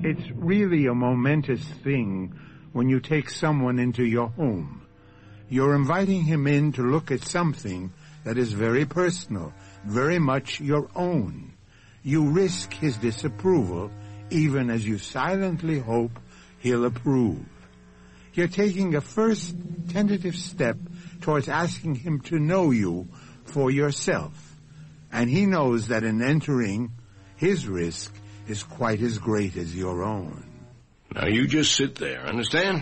It's really a momentous thing when you take someone into your home. You're inviting him in to look at something that is very personal, very much your own. You risk his disapproval, even as you silently hope he'll approve. You're taking a first tentative step towards asking him to know you for yourself. And he knows that in entering, his risk is quite as great as your own. Now you just sit there, understand?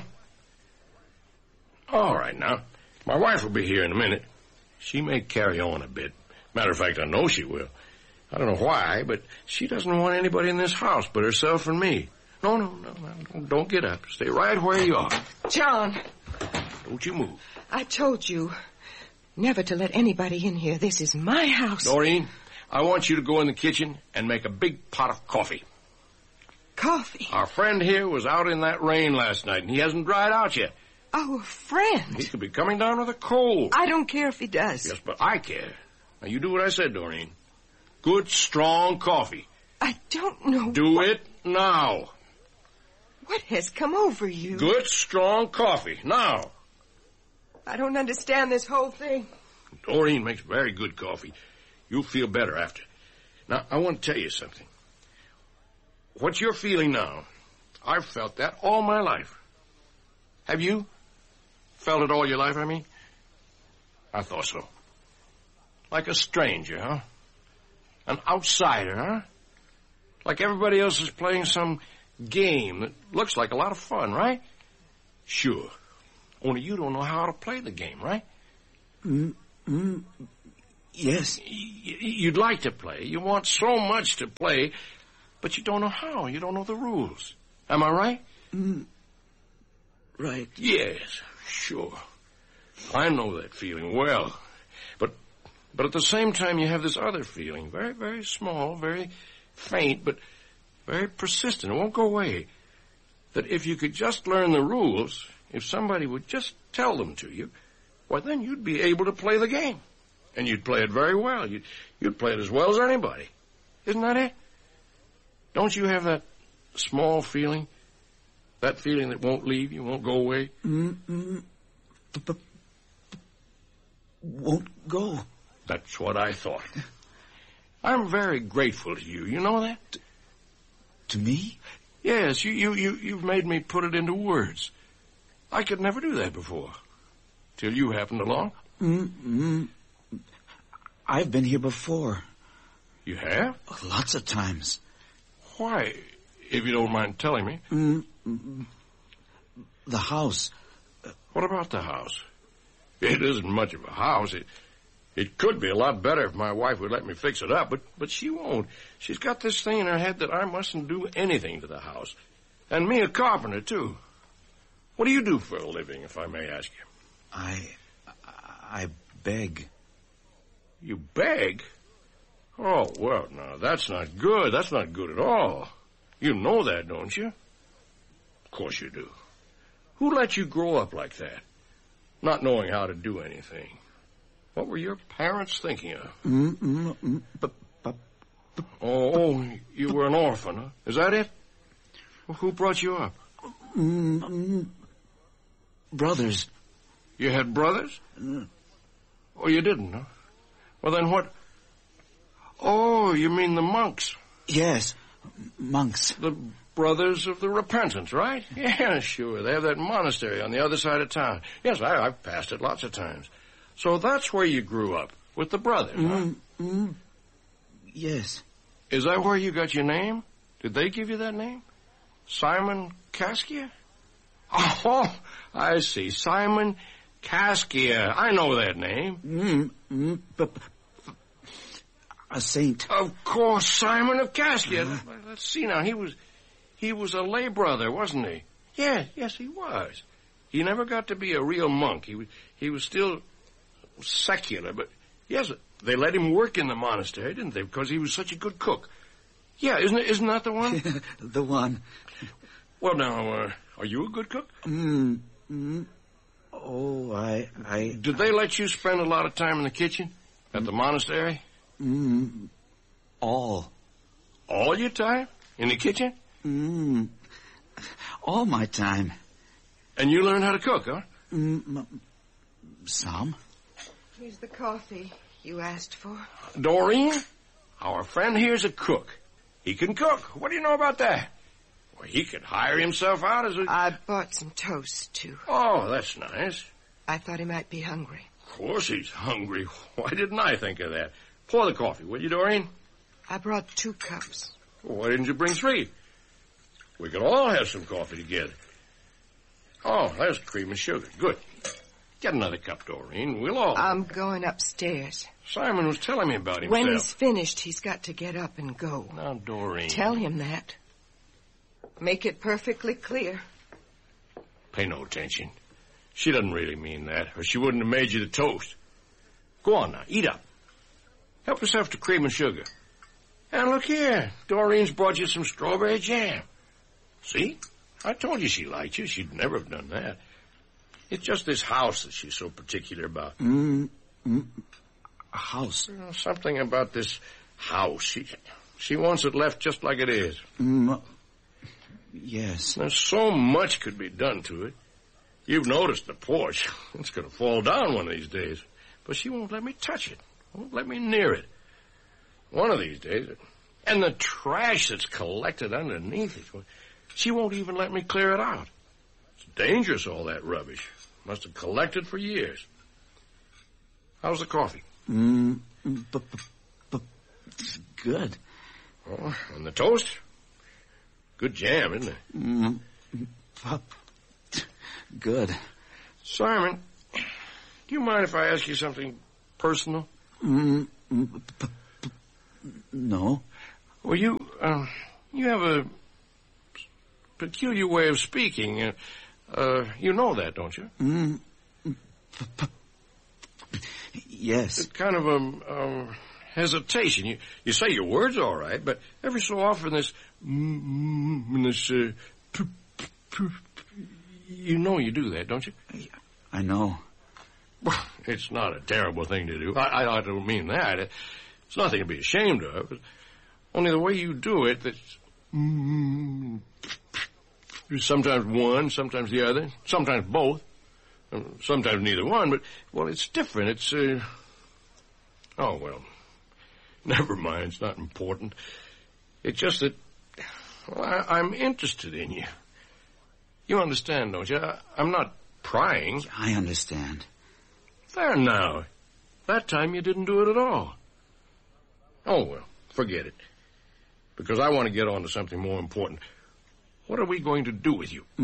All right, now. My wife will be here in a minute. She may carry on a bit. Matter of fact, I know she will. I don't know why, but she doesn't want anybody in this house but herself and me. No, don't get up. Stay right where you are. John. Don't you move. I told you never to let anybody in here. This is my house. Doreen, I want you to go in the kitchen and make a big pot of coffee. Coffee? Our friend here was out in that rain last night, and he hasn't dried out yet. Our friend? He could be coming down with a cold. I don't care if he does. Yes, but I care. Now, you do what I said, Doreen. Good, strong coffee. I don't know. Do it now. What has come over you? Good, strong coffee. Now. I don't understand this whole thing. Doreen makes very good coffee. You'll feel better after. Now, I want to tell you something. What you're feeling now, I've felt that all my life. Have you? Felt it all your life, I mean? I thought so. Like a stranger, huh? An outsider, huh? Like everybody else is playing some game that looks like a lot of fun, right? Sure. Only you don't know how to play the game, right? Yes. You'd like to play. You want so much to play, but you don't know how. You don't know the rules. Am I right? Right. Yes, sure. I know that feeling well. But at the same time, you have this other feeling, very, very small, very faint, but very persistent. It won't go away. That if you could just learn the rules, if somebody would just tell them to you, well, then you'd be able to play the game. And you'd play it very well. You'd play it as well as anybody. Isn't that it? Don't you have that small feeling? That feeling that won't leave you, won't go away? Won't go. That's what I thought. I'm very grateful to you. You know that? To me? Yes, you've made me put it into words. I could never do that before. Till you happened along. I've been here before. You have? Lots of times. Why, if you don't mind telling me? The house. What about the house? It isn't much of a house. It could be a lot better if my wife would let me fix it up, but she won't. She's got this thing in her head that I mustn't do anything to the house. And me a carpenter, too. What do you do for a living, if I may ask you? I beg. You beg? Oh, well, now, that's not good. That's not good at all. You know that, don't you? Of course you do. Who let you grow up like that? Not knowing how to do anything. What were your parents thinking of? Oh, you were an orphan, huh? Is that it? Well, who brought you up? Brothers. You had brothers? Oh, you didn't, huh? Well, then what? Oh, you mean the monks? Yes, monks. The Brothers of the Repentance, right? Yeah, sure. They have that monastery on the other side of town. Yes, I've passed it lots of times. So that's where you grew up, with the brothers, huh? Yes. Is that where you got your name? Did they give you that name? Simon Kaskia? Oh, I see. Simon Kaskia. I know that name. A saint. Of course, Simon of Kaskia. Let's see now. He was a lay brother, wasn't he? Yes, he was. He never got to be a real monk. He was still secular, but yes, they let him work in the monastery, didn't they? Because he was such a good cook. Yeah, isn't that the one? The one. Well, now, are you a good cook? Oh, I... Did they let you spend a lot of time in the kitchen at the monastery? All. All your time? In the kitchen? All my time. And you learned how to cook, huh? Some. Here's the coffee you asked for. Doreen, our friend here's a cook. He can cook. What do you know about that? Well, he could hire himself out as a... I bought some toast, too. Oh, that's nice. I thought he might be hungry. Of course he's hungry. Why didn't I think of that? Pour the coffee, will you, Doreen? I brought 2 cups. Well, why didn't you bring 3? We could all have some coffee together. Oh, there's cream and sugar. Good. Get another cup, Doreen. We'll all... I'm going upstairs. Simon was telling me about himself. When he's finished, he's got to get up and go. Now, Doreen... Tell him that. Make it perfectly clear. Pay no attention. She doesn't really mean that, or she wouldn't have made you the toast. Go on now, eat up. Help yourself to cream and sugar. And look here, Doreen's brought you some strawberry jam. See? I told you she liked you. She'd never have done that. It's just this house that she's so particular about. A house? Something about this house. She wants it left just like it is. Yes. There's so much could be done to it. You've noticed the porch. It's going to fall down one of these days. But she won't let me touch it. Won't let me near it. One of these days. And the trash that's collected underneath it. She won't even let me clear it out. It's dangerous, all that rubbish. Must have collected for years. How's the coffee? Good. Oh, and the toast? Good jam, isn't it? Good. Simon, do you mind if I ask you something personal? No. Well, you have a peculiar way of speaking. You know that, don't you? Yes. It's kind of a hesitation. You say your words all right, but every so often this you know you do that, don't you? I know. Well, it's not a terrible thing to do. I don't mean that. It's nothing to be ashamed of. Only the way you do it, that's... Sometimes one, sometimes the other, sometimes both, sometimes neither one, but, well, it's different. It's, oh, well, never mind. It's not important. It's just that, well, I'm interested in you. You understand, don't you? I'm not prying. I understand. There now. That time you didn't do it at all. Oh, well, forget it. Because I want to get on to something more important. What are we going to do with you?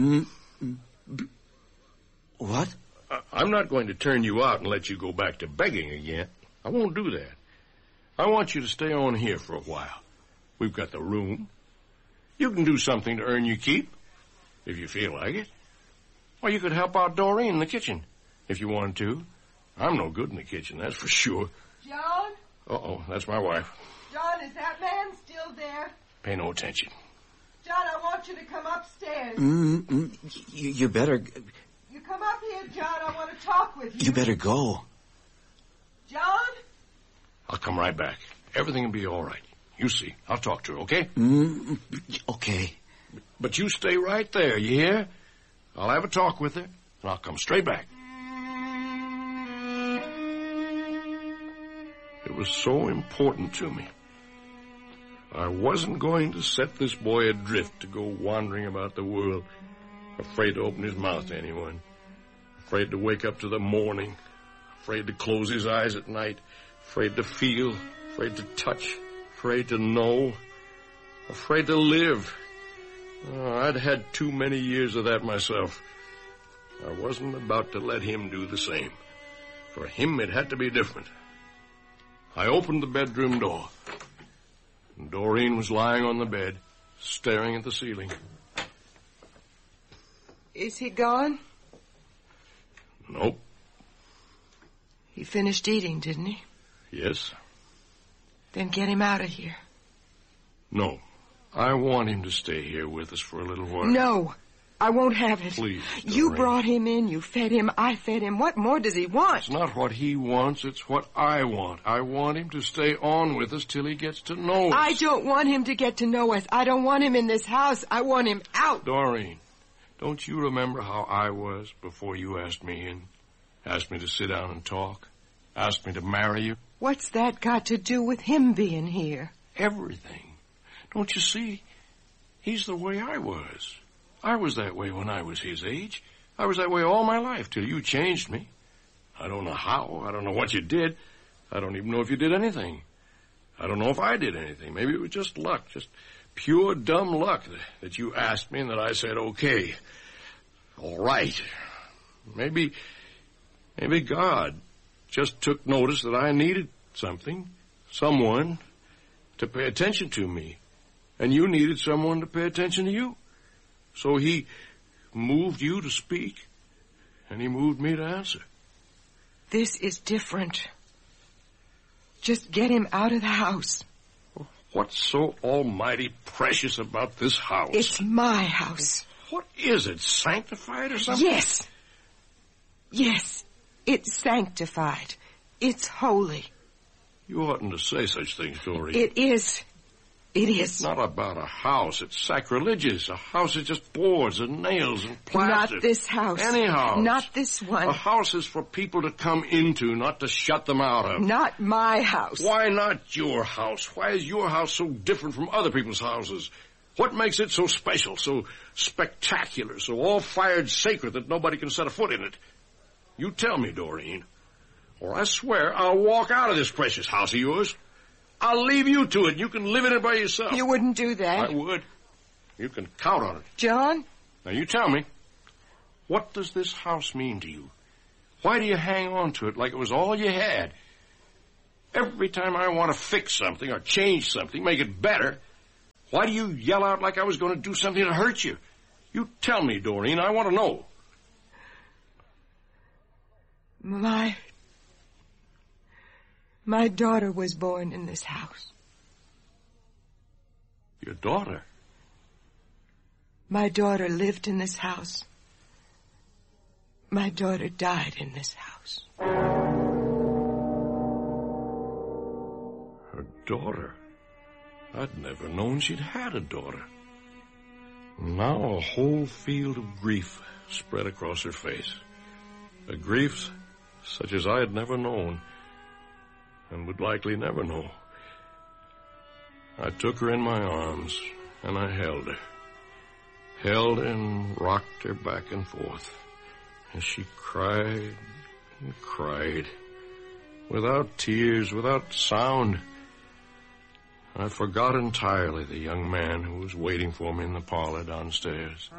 What? I'm not going to turn you out and let you go back to begging again. I won't do that. I want you to stay on here for a while. We've got the room. You can do something to earn your keep, if you feel like it. Or you could help out Doreen in the kitchen, if you wanted to. I'm no good in the kitchen, that's for sure. John? Uh-oh, that's my wife. John, is that man still there? Pay no attention. John, I want you to come upstairs. You better... You come up here, John. I want to talk with you. You better go. John? I'll come right back. Everything will be all right. You see. I'll talk to her, okay? Okay. But you stay right there, you hear? I'll have a talk with her, and I'll come straight back. It was so important to me. I wasn't going to set this boy adrift to go wandering about the world, afraid to open his mouth to anyone, afraid to wake up to the morning, afraid to close his eyes at night, afraid to feel, afraid to touch, afraid to know, afraid to live. Oh, I'd had too many years of that myself. I wasn't about to let him do the same. For him, it had to be different. I opened the bedroom door. And Doreen was lying on the bed, staring at the ceiling. Is he gone? Nope. He finished eating, didn't he? Yes. Then get him out of here. No. I want him to stay here with us for a little while. No. I won't have it. Please, You Doreen. brought him in, you fed him, I fed him. What more does he want? It's not what he wants, it's what I want. I want him to stay on with us till he gets to know us. I don't want him to get to know us. I don't want him in this house. I want him out. Doreen, don't you remember how I was before you asked me in? Asked me to sit down and talk? Asked me to marry you? What's that got to do with him being here? Everything. Don't you see? He's the way I was. I was that way when I was his age. I was that way all my life till you changed me. I don't know how. I don't know what you did. I don't even know if you did anything. I don't know if I did anything. Maybe it was just luck, just pure dumb luck that you asked me and that I said, okay, all right. Maybe God just took notice that I needed something, someone to pay attention to me. And you needed someone to pay attention to you. So he moved you to speak, and he moved me to answer. This is different. Just get him out of the house. What's so almighty precious about this house? It's my house. What is it, sanctified or something? Yes. Yes, it's sanctified. It's holy. You oughtn't to say such things, Doreen. It is. It is. It's not about a house. It's sacrilegious. A house is just boards and nails and plaster. Not this house. Any house. Not this one. A house is for people to come into, not to shut them out of. Not my house. Why not your house? Why is your house so different from other people's houses? What makes it so special, so spectacular, so all-fired sacred that nobody can set a foot in it? You tell me, Doreen, or I swear I'll walk out of this precious house of yours. I'll leave you to it. You can live in it by yourself. You wouldn't do that. I would. You can count on it. John? Now, you tell me, what does this house mean to you? Why do you hang on to it like it was all you had? Every time I want to fix something or change something, make it better, why do you yell out like I was going to do something to hurt you? You tell me, Doreen. I want to know. My daughter was born in this house. Your daughter? My daughter lived in this house. My daughter died in this house. Her daughter? I'd never known she'd had a daughter. Now a whole field of grief spread across her face. A grief such as I had never known and would likely never know. I took her in my arms and I held her. Held her and rocked her back and forth as she cried and cried. Without tears, without sound. I forgot entirely the young man who was waiting for me in the parlor downstairs.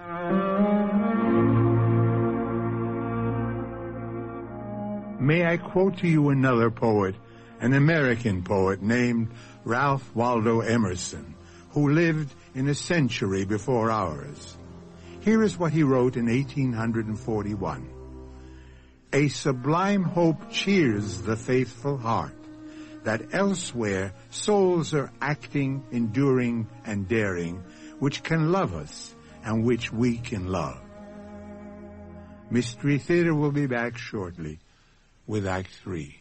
May I quote to you another poet, an American poet named Ralph Waldo Emerson, who lived in a century before ours. Here is what he wrote in 1841. A sublime hope cheers the faithful heart, that elsewhere souls are acting, enduring, and daring, which can love us and which we can love. Mystery Theater will be back shortly with Act 3.